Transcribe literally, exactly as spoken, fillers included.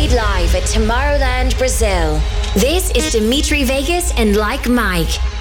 played live at Tomorrowland, Brazil. This is Dimitri Vegas and Like Mike.